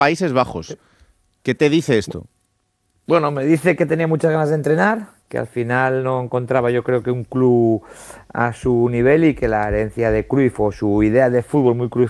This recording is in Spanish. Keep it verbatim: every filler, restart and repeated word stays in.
Países Bajos. ¿Qué te dice esto? Bueno, me dice que tenía muchas ganas de entrenar, que al final no encontraba yo creo que un club a su nivel y que la herencia de Cruyff o su idea de fútbol muy